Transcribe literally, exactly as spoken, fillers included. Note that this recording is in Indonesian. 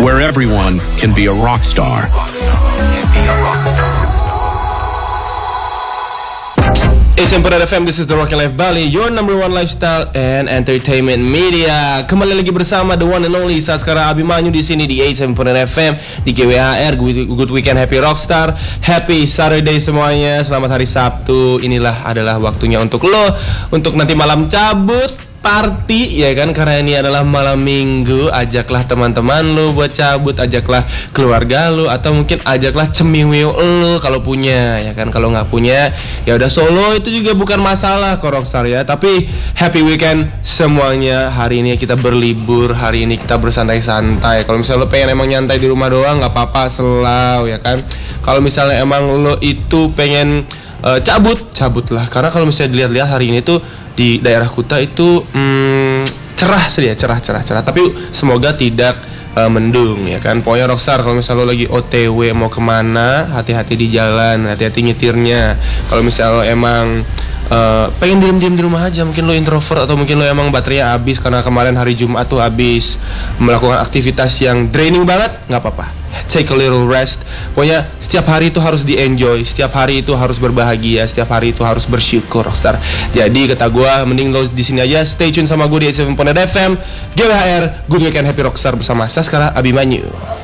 where everyone can be a rock star. It's Sempurna F M, this is the Rockin' Life Bali, your number one lifestyle and entertainment media. Kembali lagi bersama the one and only Saskara Abimanyu di sini di Sempurna F M, di G W H R, Good Weekend Happy Rockstar. Happy Saturday semuanya, selamat hari Sabtu. Inilah adalah waktunya untuk lo, untuk nanti malam cabut party ya kan, karena ini adalah malam minggu. Ajaklah teman-teman lu buat cabut, ajaklah keluarga lu, atau mungkin ajaklah cemiwiu lu kalau punya ya kan. Kalau nggak punya ya udah solo, itu juga bukan masalah kok Rockstar ya. Tapi happy weekend semuanya. Hari ini kita berlibur, hari ini kita bersantai-santai. Kalau misalnya lu pengen emang nyantai di rumah doang nggak apa-apa, selau ya kan. Kalau misalnya emang lu itu pengen uh, cabut, cabutlah. Karena kalau misalnya dilihat-lihat hari ini tuh di daerah Kuta itu hmm, cerah sih ya, cerah cerah cerah. Tapi semoga tidak uh, mendung ya kan. Pokoknya Rockstar, kalau misalnya lo lagi O T W mau kemana, hati-hati di jalan, hati-hati nyetirnya. Kalau misalnya lo emang uh, pengen diem-diem di rumah aja, mungkin lo introvert atau mungkin lo emang baterainya habis karena kemarin hari Jumat tuh habis melakukan aktivitas yang draining banget, nggak apa-apa. Take a little rest. Pokoknya setiap hari itu harus di-enjoy, setiap hari itu harus berbahagia, setiap hari itu harus bersyukur Rockstar. Jadi kata gue, mending lo di sini aja, stay tune sama gue di Sempurna F M, G W H R, Good Weekend Happy Rockstar bersama Saskara Abimanyu.